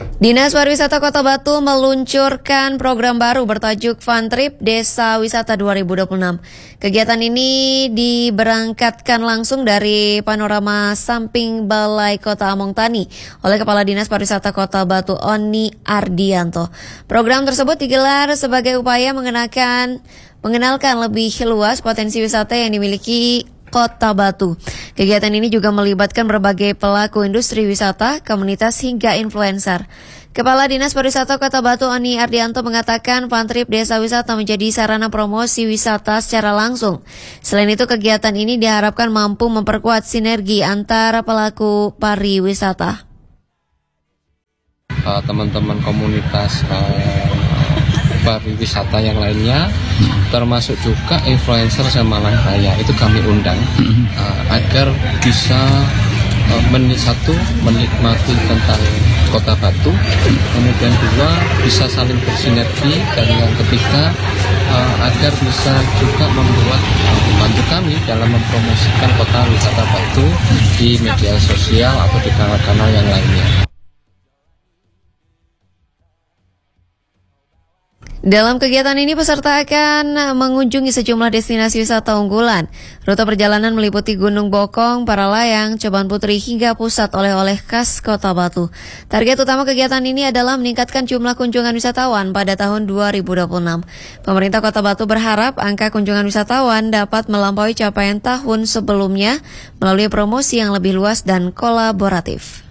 Dinas Pariwisata Kota Batu meluncurkan program baru bertajuk Fun Trip Desa Wisata 2026. Kegiatan ini diberangkatkan langsung dari panorama samping Balai Kota Among Tani oleh Kepala Dinas Pariwisata Kota Batu Oni Ardianto. Program tersebut digelar sebagai upaya mengenalkan lebih luas potensi wisata yang dimiliki Kota Batu. Kegiatan ini juga melibatkan berbagai pelaku industri wisata, komunitas hingga influencer. Kepala Dinas Pariwisata Kota Batu Oni Ardianto mengatakan Fun Trip Desa Wisata menjadi sarana promosi wisata secara langsung. Selain itu, kegiatan ini diharapkan mampu memperkuat sinergi antara pelaku pariwisata. Teman-teman komunitas pariwisata yang lainnya, termasuk juga influencer Malang Raya, itu kami undang agar bisa menikmati tentang Kota Batu, kemudian dua bisa saling bersinergi, dan yang ketiga agar bisa juga membantu kami dalam mempromosikan kota wisata Batu di media sosial atau di kanal-kanal yang lainnya. Dalam kegiatan ini peserta akan mengunjungi sejumlah destinasi wisata unggulan. Rute perjalanan meliputi Gunung Bokong, Paralayang, Coban Putri hingga pusat oleh-oleh khas Kota Batu. Target utama kegiatan ini adalah meningkatkan jumlah kunjungan wisatawan pada tahun 2026. Pemerintah Kota Batu berharap angka kunjungan wisatawan dapat melampaui capaian tahun sebelumnya melalui promosi yang lebih luas dan kolaboratif.